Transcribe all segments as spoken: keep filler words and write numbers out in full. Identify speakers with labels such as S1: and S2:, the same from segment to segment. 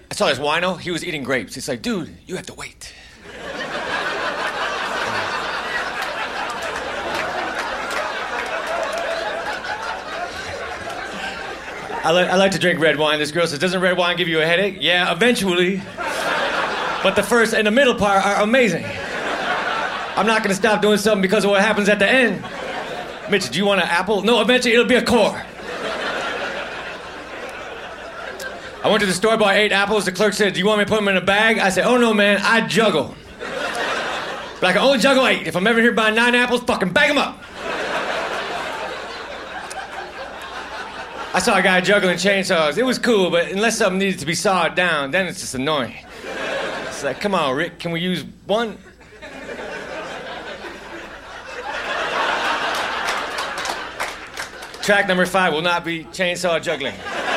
S1: I saw this wino. He was eating grapes. He's like, dude, you have to wait. I, li- I like to drink red wine. This girl says, doesn't red wine give you a headache? Yeah, eventually. But the first and the middle part are amazing. I'm not going to stop doing something because of what happens at the end. Mitch, do you want an apple? No, eventually it'll be a core. I went to the store, bought eight apples. The clerk said, do you want me to put them in a bag? I said, oh no, man, I juggle. But I can only juggle eight. If I'm ever here buying nine apples, fucking bag them up. I saw a guy juggling chainsaws. It was cool, but unless something needed to be sawed down, then it's just annoying. It's like, come on, Rick, can we use one? Track number five will not be chainsaw juggling.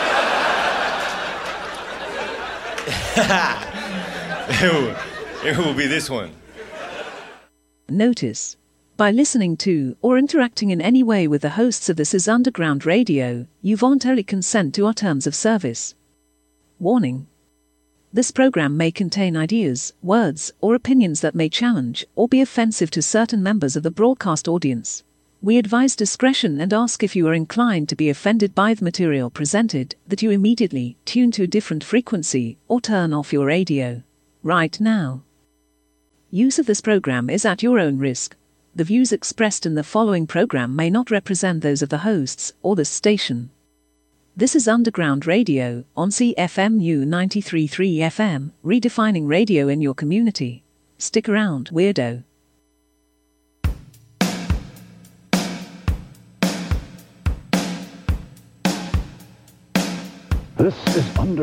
S1: it, will, it will be this one.
S2: Notice. By listening to or interacting in any way with the hosts of This Is Underground Radio, you voluntarily consent to our terms of service. Warning. This program may contain ideas, words, or opinions that may challenge or be offensive to certain members of the broadcast audience. We advise discretion and ask if you are inclined to be offended by the material presented, that you immediately tune to a different frequency or turn off your radio. Right now. Use of this program is at your own risk. The views expressed in the following program may not represent those of the hosts or the station. This is Underground Radio on C F M U ninety-three point three F M, redefining radio in your community. Stick around, weirdo.
S3: This is Under